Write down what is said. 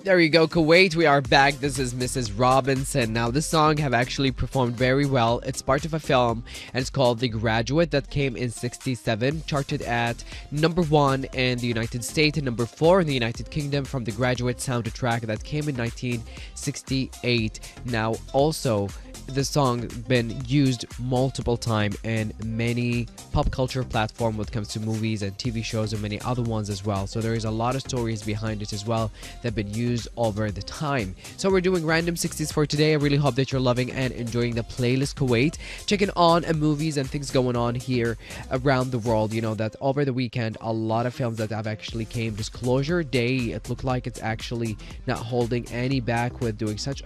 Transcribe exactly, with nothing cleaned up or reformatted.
There you go, Kuwait. We are back. This is Missus Robinson. Now, this song have actually performed very well. It's part of a film, and it's called The Graduate, that came in sixty-seven, charted at number one in the United States and number four in the United Kingdom from The Graduate soundtrack that came in nineteen sixty-eight. Now, also, the song been used multiple time in many pop culture platform when it comes to movies and T V shows and many other ones as well. So there is a lot of stories behind it as well that have been used over the time. So we're doing random sixties for today. I really hope that you're loving and enjoying the playlist, Kuwait. Checking on uh, movies and things going on here around the world. You know that over the weekend, a lot of films that have actually came. Disclosure Day, it looked like it's actually not holding any back with doing such